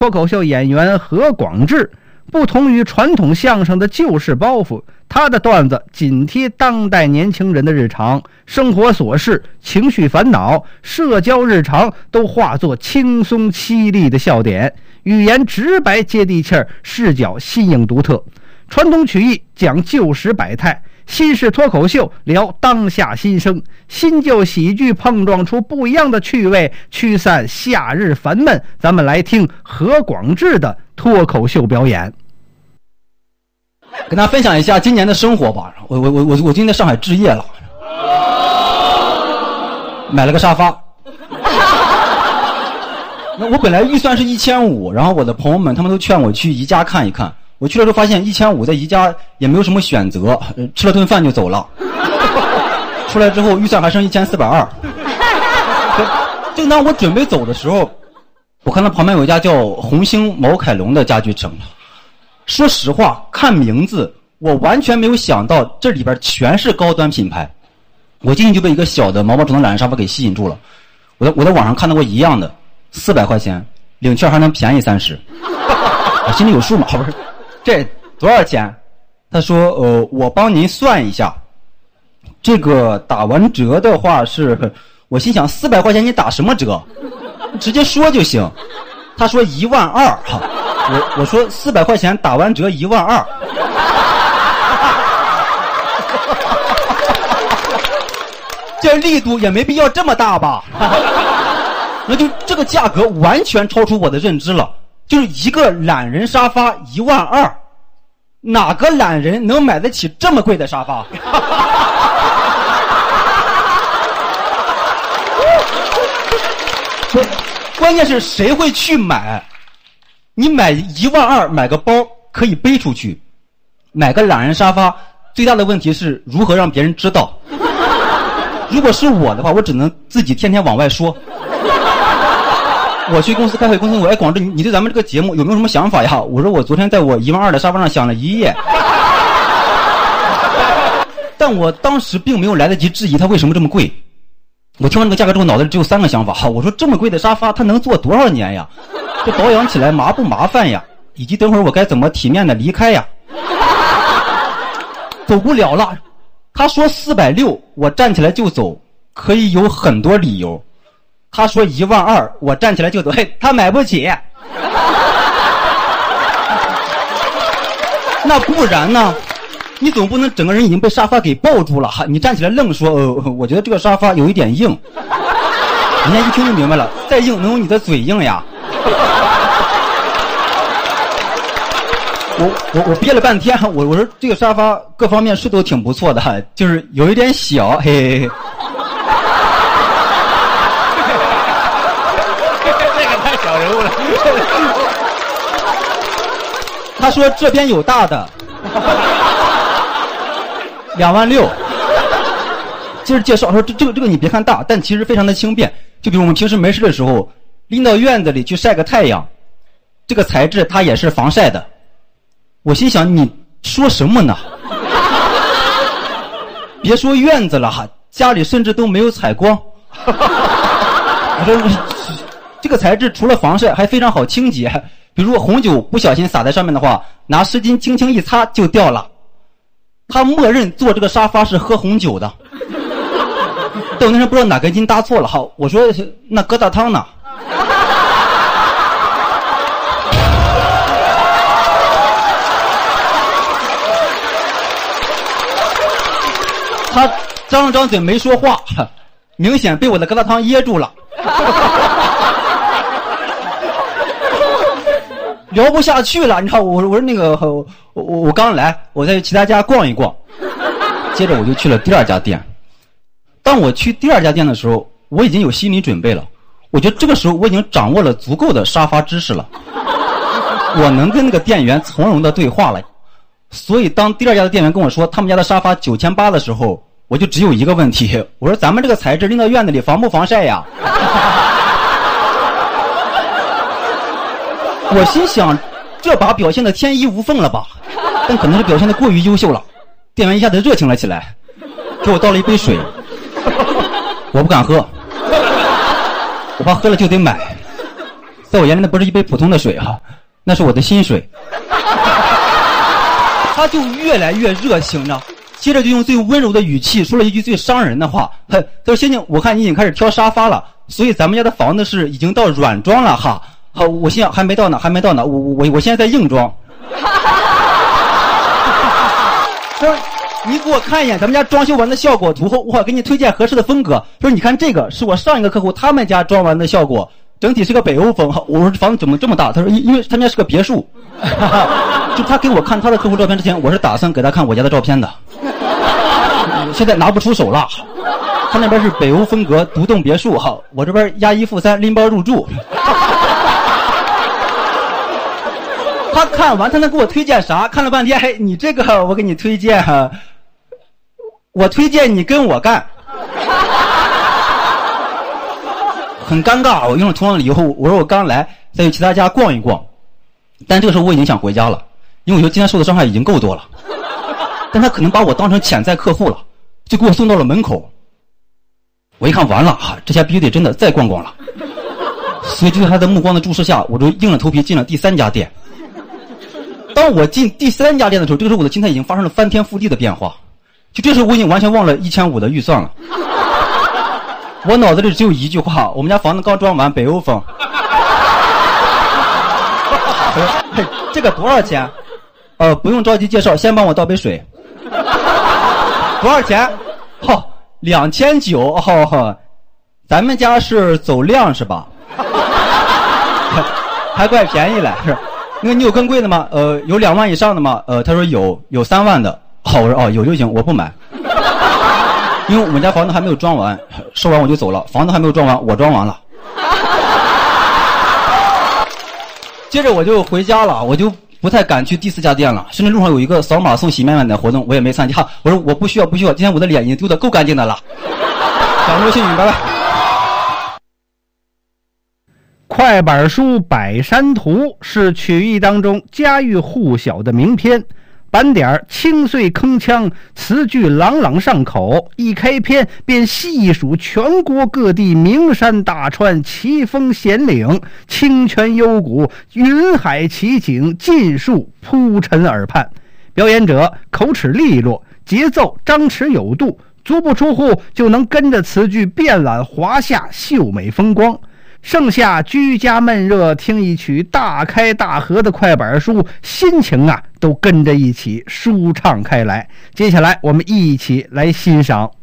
脱口秀演员何广智不同于传统相声的旧式包袱，他的段子紧贴当代年轻人的日常生活琐事、情绪烦恼、社交日常，都化作轻松凄厉的笑点，语言直白接地气儿，视角新颖独特。传统曲艺讲旧时百态，新式脱口秀聊当下新生，新旧喜剧碰撞出不一样的趣味，驱散夏日烦闷。咱们来听何广智的脱口秀表演。 跟大家分享一下今年的生活吧。我今天在上海置业了，买了个沙发。那我本来预算是1500，然后我的朋友们他们都劝我去宜家看一看。我去了之后发现1500在宜家也没有什么选择，吃了顿饭就走了。出来之后预算还剩1420。正当我准备走的时候，我看到旁边有一家叫红星毛凯龙的家具城。说实话，看名字我完全没有想到这里边全是高端品牌。我进去就被一个小的毛毛虫的懒人沙发给吸引住了。我在网上看到过一样的，400块钱，领券还能便宜30。我心里有数嘛，不是？这多少钱？他说我帮您算一下，这个打完折的话是，我心想400块钱你打什么折？直接说就行。他说12000哈。我说400块钱打完折12000。这力度也没必要这么大吧？那就这个价格完全超出我的认知了。就是一个懒人沙发12000，哪个懒人能买得起这么贵的沙发？关键是谁会去买？你买12000买个包可以背出去，买个懒人沙发最大的问题是如何让别人知道。如果是我的话，我只能自己天天往外说。我去公司开会，公司我广智，你对咱们这个节目有没有什么想法呀？我说我昨天在我12000的沙发上想了一夜。但我当时并没有来得及质疑它为什么这么贵。我听完这个价格之后，脑子里只有3个想法。我说这么贵的沙发它能坐多少年呀？这保养起来麻不麻烦呀？以及等会儿我该怎么体面的离开呀？走不了了。他说460，我站起来就走，可以有很多理由。他说12000，我站起来就走，嘿，他买不起。那不然呢？你总不能整个人已经被沙发给抱住了，你站起来愣说我觉得这个沙发有一点硬。人家一听就明白了，再硬能有你的嘴硬呀？我憋了半天，我说这个沙发各方面是都挺不错的，就是有一点小，嘿嘿嘿。 这个太小人物了。 他说这边有大的，26000。接着介绍说这个你别看大，但其实非常的轻便。就比如我们平时没事的时候拎到院子里去晒个太阳，这个材质它也是防晒的。我心想你说什么呢？别说院子了，家里甚至都没有采光。我说这个材质除了防晒还非常好清洁，比如红酒不小心洒在上面的话，拿湿巾轻轻一擦就掉了。他默认坐这个沙发是喝红酒的。但我那时候不知道哪根筋搭错了，我说那疙瘩汤呢？他张了张嘴没说话，明显被我的疙瘩汤噎住了。聊不下去了，你看我说那个我刚来，我在其他家逛一逛，接着我就去了第2家店。当我去第2家店的时候，我已经有心理准备了。我觉得这个时候我已经掌握了足够的沙发知识了，我能跟那个店员从容的对话了。所以当第2家的店员跟我说他们家的沙发9800的时候，我就只有一个问题，我说咱们这个材质拎到院子里防不防晒呀？我心想这把表现的天衣无缝了吧，但可能是表现的过于优秀了。店员一下子热情了起来，给我倒了一杯水。我不敢喝，我怕喝了就得买。 在我眼里那不是一杯普通的水哈，那是我的薪水。他就越来越热情了，接着就用最温柔的语气说了一句最伤人的话，他说：“先生，我看你已经开始挑沙发了，所以咱们家的房子是已经到软装了哈。”好，我心想还没到呢，我现在在硬装。说你给我看一眼咱们家装修完的效果图后，我给你推荐合适的风格。说你看这个是我上一个客户他们家装完的效果，整体是个北欧风。我说房子怎么这么大？他说因为他们家是个别墅。就他给我看他的客户照片之前，我是打算给他看我家的照片的。现在拿不出手了。他那边是北欧风格独栋别墅哈，我这边押1付3拎包入住。他看完他能给我推荐啥？看了半天，嘿，你这个我给你推荐哈，我推荐你跟我干。很尴尬，我用了同样的理由，我说我刚来，再去其他家逛一逛，但这个时候我已经想回家了，因为我觉得今天受的伤害已经够多了。但他可能把我当成潜在客户了，就给我送到了门口。我一看完了哈，这下必须得真的再逛逛了。所以就在他的目光的注视下，我就硬着头皮进了第3家店。当我进第3家店的时候，这个时候我的心态已经发生了翻天覆地的变化。就这时候我已经完全忘了1500的预算了。我脑子里只有一句话：我们家房子刚装完，北欧风。这个多少钱？不用着急介绍，先帮我倒杯水。多少钱？2900。咱们家是走量是吧？还怪便宜了，是。那个你有更贵的吗？有2万以上的吗？他说有3万的。好，我说有就行，我不买。因为我们家房子还没有装完，收完我就走了。房子还没有装完，我装完了。接着我就回家了，我就不太敢去第4家店了。甚至路上有一个扫码送洗面奶的活动，我也没参加。我说我不需要，今天我的脸已经丢得够干净的了。掌握幸运，拜拜。 快板书《百山图》是曲艺当中家喻户晓的名篇，板点清脆铿锵，词句朗朗上口，一开篇便细数全国各地名山大川、奇峰险岭、清泉幽谷、云海奇景，尽数铺陈耳畔。表演者口齿利落，节奏张弛有度，足不出户就能跟着词句遍览华夏秀美风光。盛夏居家闷热，听一曲大开大合的快板书，心情都跟着一起舒畅开来。接下来我们一起来欣赏。